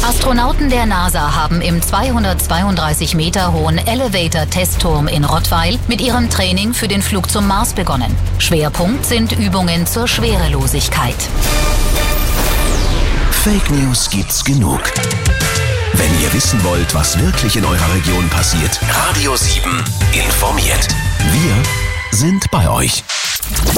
Astronauten der NASA haben im 232 Meter hohen Elevator-Testturm in Rottweil mit ihrem Training für den Flug zum Mars begonnen. Schwerpunkt sind Übungen zur Schwerelosigkeit. Fake News gibt's genug. Wenn ihr wissen wollt, was wirklich in eurer Region passiert, Radio 7 informiert. Wir sind bei euch.